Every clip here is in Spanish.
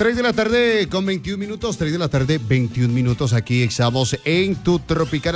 3 de la tarde con 21 minutos, 3 de la tarde, 21 minutos. Aquí estamos en tu Tropicana.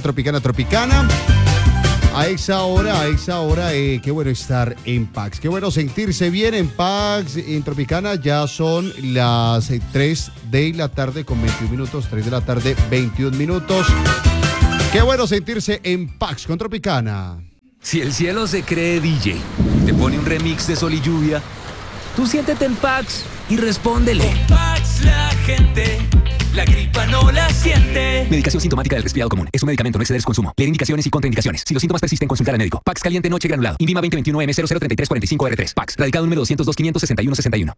A esa hora, qué bueno estar en Pax. Qué bueno sentirse bien en Pax, en Tropicana. Ya son las 3 de la tarde con 21 minutos, 3 de la tarde, 21 minutos. Qué bueno sentirse en Pax con Tropicana. Si el cielo se cree DJ, te pone un remix de Sol y Lluvia, tú siéntete en Pax y respóndele. Con Pax la gente, la gripa no la siente. Medicación sintomática del resfriado común. Es un medicamento, no exceder su consumo. Leer indicaciones y contraindicaciones. Si los síntomas persisten, consultar al médico. Pax caliente noche granulado. INVIMA 2021M003345R3. Pax. Radicado número 202-561-61.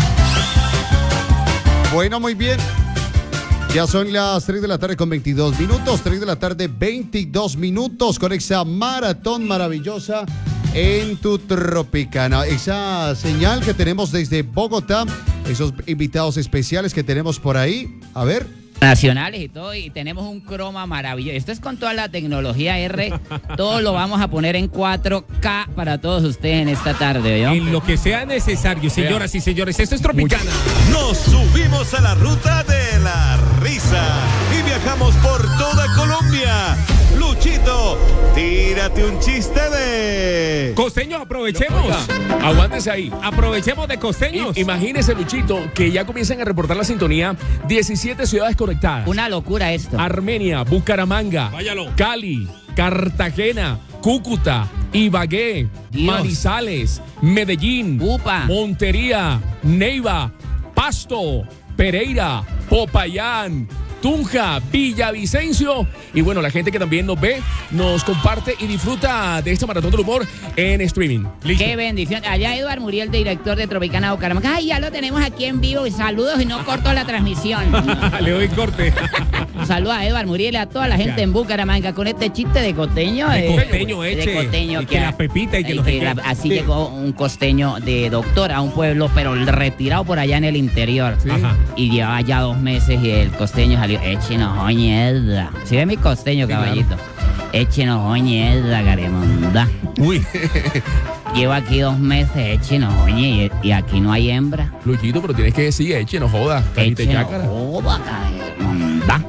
Bueno, muy bien. Ya son las 3 de la tarde con 22 minutos. 3 de la tarde, 22 minutos. Con esa maratón maravillosa en tu Tropicana. Esa señal que tenemos desde Bogotá. Esos invitados especiales que tenemos por ahí. A ver. Nacionales y todo, y tenemos un croma maravilloso. Esto es con toda la tecnología R. Todo lo vamos a poner en 4K para todos ustedes en esta tarde, ¿no? En lo que sea necesario, señoras y señores. Esto es Tropicana. Nos subimos a la ruta de la risa y viajamos por toda Colombia. Luchito, tírate un chiste de... Costeños, aprovechemos. Oiga, aguántese ahí. Aprovechemos de costeños. Imagínese, Luchito, que ya comiencen a reportar la sintonía 17 ciudades conectadas. Una locura esto. Armenia, Bucaramanga, Váyalo. Cali, Cartagena, Cúcuta, Ibagué, Dios. Manizales, Medellín, Upa. Montería, Neiva, Pasto, Pereira, Popayán, Tunja, Villavicencio y bueno, la gente que también nos ve, nos comparte y disfruta de esta maratón del humor en streaming. Listo. Qué bendición. Allá Eduard Muriel, director de Tropicana Bucaramanga. Ay, ya lo tenemos aquí en vivo. Y saludos y no corto la transmisión. Le doy corte. Saludos a Eduard Muriel y a toda la gente en Bucaramanga con este chiste de costeño. De costeño, de eche. costeño. Y que la pepita y que no sé qué. Así llegó un costeño de doctor a un pueblo, pero retirado por allá en el interior. Sí. Ajá. Y llevaba ya 2 meses y el costeño salió. Échenos oñeda. ¿Sí ve mi costeño, Sí, caballito? Échenos oñeda, Garemonda. Uy. Llevo aquí 2 meses, échenos oñe, y aquí no hay hembra. Luchito, pero tienes que decir, eche, no joda. Cajita de Échenos chácara. joda, Garemonda.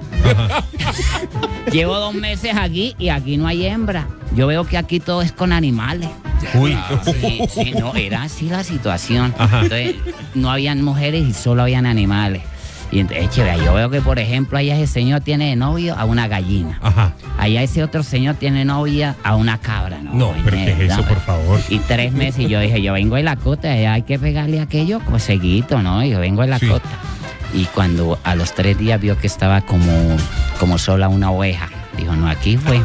Llevo 2 meses aquí y aquí no hay hembra. Yo veo que aquí todo es con animales. Uy. Sí, no, era así la situación. Ajá. Entonces, no habían mujeres y solo habían animales. Y entonces, vea, yo veo que, por ejemplo, allá ese señor tiene de novio a una gallina. Ajá. Allá ese otro señor tiene novia a una cabra. No, pero ¿qué es mierda, eso, por favor? Y 3 meses y yo dije, yo vengo de la costa, allá hay que pegarle aquello seguito, ¿no? Yo vengo de la Sí. costa. Y cuando a los 3 días vio que estaba como sola una oveja, dijo, no, aquí fue.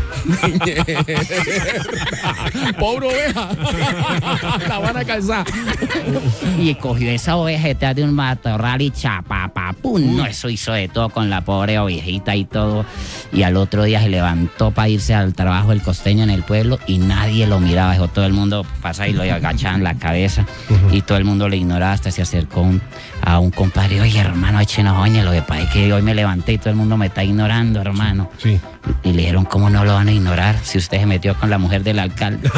Pobre oveja. La van a calzar. Y cogió esa oveja detrás de un matorral y pum. No, eso hizo de todo con la pobre ovejita y todo. Y al otro día se levantó para irse al trabajo el costeño en el pueblo y nadie lo miraba. Dijo, todo el mundo pasaba y lo agachaban la cabeza. Y todo el mundo le ignoraba hasta se acercó a un compadre. Oye, hermano, échenos oña. Lo que pasa es que hoy me levanté y todo el mundo me está ignorando, hermano. Sí. Y le dijeron, ¿cómo no lo van a ignorar si usted se metió con la mujer del alcalde?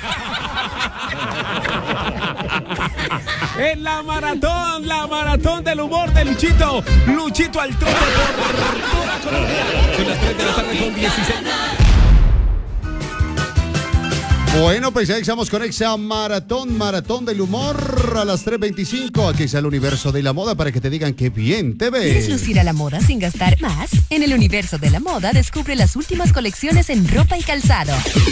En la maratón del humor de Luchito. Luchito al trote por toda Colombia. Son las 3 de la tarde con 16. Bueno, pues ya estamos con esa maratón del humor a las 3:25. Aquí está el universo de la moda para que te digan que bien te ¿Quieres ves. lucir a la moda sin gastar más? En el universo de la moda descubre las últimas colecciones en ropa y calzado.